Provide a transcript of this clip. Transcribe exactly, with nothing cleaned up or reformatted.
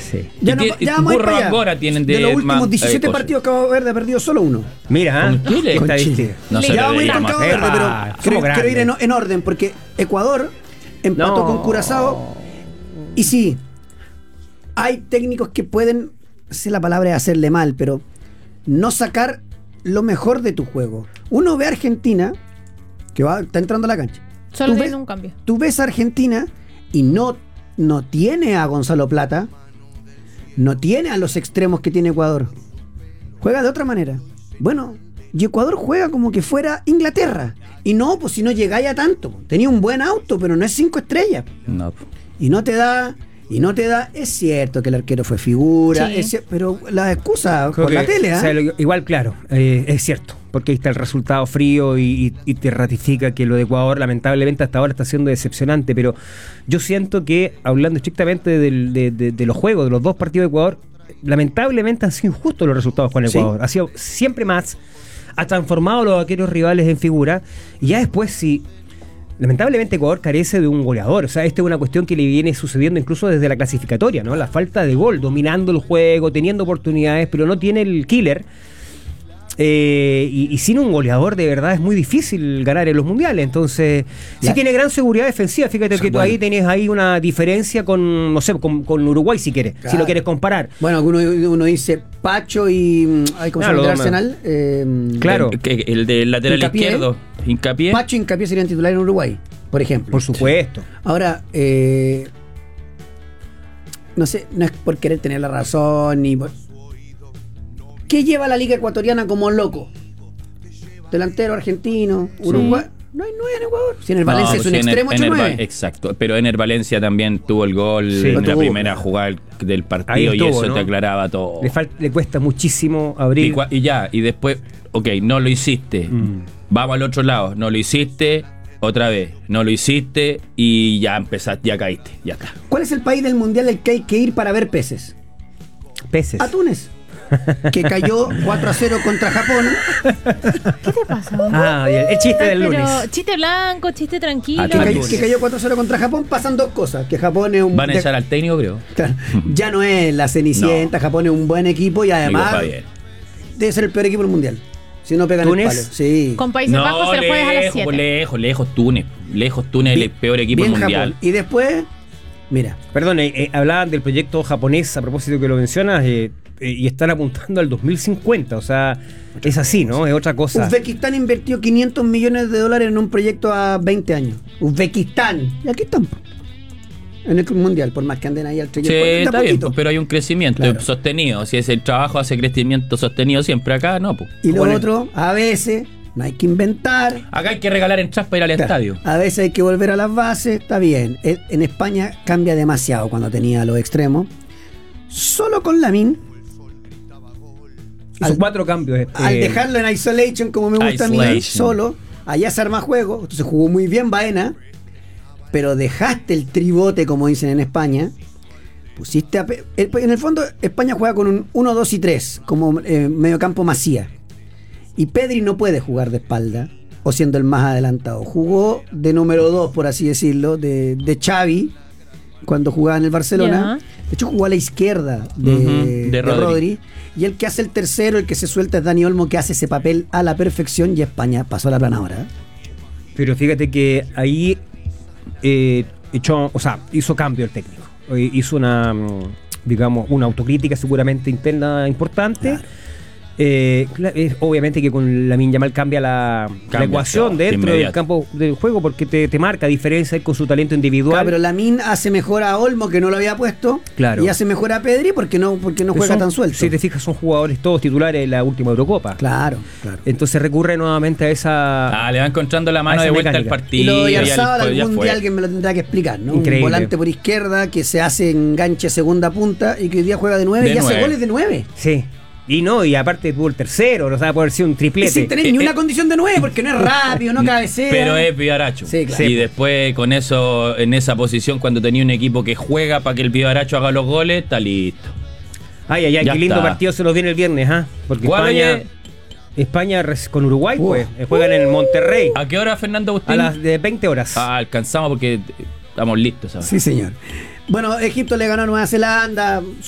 Sí. Ya no, ya vamos a ir Burro para allá. Angora tienen de, de los últimos más, diecisiete eh, partidos Cabo Verde ha perdido solo uno. Mira, ¿eh? ¿Con Chile? ¿Qué Con estadística? Chile. No se ya vamos a ir con debería Cabo más. Verde, pero Ah, quiero, somos quiero ir en, grandes. en orden, porque Ecuador empató No. con Curazao. Y sí, hay técnicos que pueden, sé la palabra es hacerle mal, pero no sacar lo mejor de tu juego. Uno ve a Argentina, que va, está entrando a la cancha. Solo Tú tiene ves- un cambio. Tú ves a Argentina y no, no tiene a Gonzalo Plata, no tiene a los extremos que tiene Ecuador. Juega de otra manera. Bueno, y Ecuador juega como que fuera Inglaterra. Y no, pues si no llegáis a tanto. Tenía un buen auto, pero no es cinco estrellas. No. Y no te da, y no te da. Es cierto que el arquero fue figura, Sí. es cier- pero la excusa Creo por la que, tele, ¿ah? o sea, lo- igual, claro, eh, es cierto, porque ahí está el resultado frío y, y- y te ratifica que lo de Ecuador lamentablemente hasta ahora está siendo decepcionante, pero yo siento que, hablando estrictamente del- de, de- de los juegos, de los dos partidos de Ecuador, lamentablemente han sido injustos los resultados con Sí. Ecuador, ha sido siempre más, ha transformado a los vaqueros rivales en figura, y ya después si... Lamentablemente Ecuador carece de un goleador, o sea, esta es una cuestión que le viene sucediendo incluso desde la clasificatoria, ¿no? La falta de gol, dominando el juego, teniendo oportunidades, pero no tiene el killer. Eh, y, y sin un goleador de verdad es muy difícil ganar en los mundiales. Entonces, sí La- tiene gran seguridad defensiva. Fíjate Sí, que tú bueno. ahí tenés ahí una diferencia con, no sé, con, con Uruguay si quieres, si Claro. lo quieres comparar. Bueno, uno, uno dice Pacho y. mm, Ay, ¿cómo se Ah, llama el lo del doma. Arsenal? Eh, Claro. El, que- el del lateral Hincapié. izquierdo. Hincapié. Pacho y Hincapié serían titulares en Uruguay, por ejemplo. Por supuesto. Ahora, eh, no sé, no es por querer tener la razón ni por... ¿Qué lleva a la Liga Ecuatoriana como loco? Delantero argentino, Uruguay. No hay nueve en Ecuador. Si en el Valencia No, es un pues sí, extremo, Ener- ocho Ener- nueve. Exacto, pero Ener Valencia también tuvo el gol Sí, en lo la tuvo, primera claro. jugada del Ahí partido y estuvo, eso ¿no? te aclaraba todo. Le, fal- le cuesta muchísimo abrir. Y, cua- y ya, y después, ok, no lo hiciste. Mm. Vamos al otro lado, no lo hiciste, otra vez, no lo hiciste y ya empezaste, ya caíste, ya está. ¿Cuál es el país del mundial al que hay que ir para ver peces? Peces. A Túnez, que cayó cuatro a cero contra Japón. ¿Qué te pasa? Ah, bien, el chiste del Pero lunes. chiste blanco, chiste tranquilo. Ah, Que, Al cayó, lunes. que cayó cuatro a cero contra Japón. Pasan dos cosas: que Japón es un. Van a de- echar al técnico, creo. Claro, ya no es la Cenicienta, Japón es un buen equipo y además Digo, Javier. debe ser el peor equipo del mundial. Si no pegan ¿Túnez? el palo. Sí. Con Países Bajos el jueves a las lejos, siete. lejos, lejos, Túnez. Lejos, Túnez es el peor equipo del Bien mundial. Japón. Y después, mira, Perdón, eh, eh, hablaban del proyecto japonés a propósito que lo mencionas eh, eh, y están apuntando al dos mil cincuenta, o sea, es así, ¿no? Es otra cosa. Uzbekistán invirtió quinientos millones de dólares en un proyecto a veinte años. Uzbekistán. Y aquí están. po. En el mundial, por más que anden ahí al Sí, trayecto. de a está bien, poquito. pues, pero hay un crecimiento Claro. sostenido. Si es el trabajo hace crecimiento sostenido siempre, acá no, pues. Y lo Bueno. otro, a veces, no hay que inventar. Acá hay que regalar entradas para ir al Claro, estadio. a veces hay que volver a las bases, está bien. E- En España cambia demasiado cuando tenía los extremos. Solo con Lamine, Hizo al- cuatro cambios. eh, al eh, dejarlo en isolation, como me gusta a mí, Isolation. solo, allá se arma juego. Entonces jugó muy bien Baena, pero dejaste el tribote, como dicen en España. Pusiste a Pe- el- en el fondo, España juega con un uno, dos y tres, como eh, mediocampo Masía. Y Pedri no puede jugar de espalda, o siendo el más adelantado. Jugó de número dos, por así decirlo, de, de Xavi, cuando jugaba en el Barcelona. De hecho, jugó a la izquierda de, Ujú, de de Rodri. Rodri. Y el que hace el tercero, el que se suelta es Dani Olmo, que hace ese papel a la perfección. Y España pasó a la planadora. Pero fíjate que ahí eh, echó, o sea, hizo cambio el técnico. Eh, hizo una, mm, digamos, una autocrítica seguramente interna importante. Claro. Eh, cla- es obviamente que con Lamine Yamal cambia la, Cambia la ecuación todo, de dentro del inmediato. campo del juego porque te, te marca diferencia con su talento individual. Claro, pero Lamine hace mejor a Olmo, que no lo había puesto. Claro. Y hace mejor a Pedri porque no, porque no Que juega son- tan suelto. Si te fijas, son jugadores todos titulares en la última Eurocopa. Claro, claro. Entonces recurre nuevamente a esa. Ah, le va encontrando la mano esa de vuelta mecánica. al Y partido. lo de ya Oyarzabal el- ya algún fue. día alguien me lo tendrá que explicar, ¿no? Increíble. Un volante por izquierda que se hace enganche segunda punta y que hoy día juega de nueve De y hace nueve. goles de nueve. Sí. Y no, y aparte tuvo el tercero, o sea, puede haber sido un Y triplete. sin tener Eh, ni una eh, condición de nueve, porque no es rápido, no cabecea. Pero es Vivaracho. Sí, claro. Y después con eso, en esa posición, cuando tenía un equipo que juega para que el Vivaracho haga los goles, está listo. Ay, ay, ay, Ya qué lindo está. partido se nos viene el viernes, ¿ah? Porque ¿Cuál España, es? España res- con Uruguay, Uh. pues, eh, juegan en el Monterrey ¿A qué hora, Fernando Agustín? a las de veinte horas. Ah, alcanzamos porque estamos listos, ¿sabes? Sí, señor. Bueno, Egipto le ganó a Nueva Zelanda.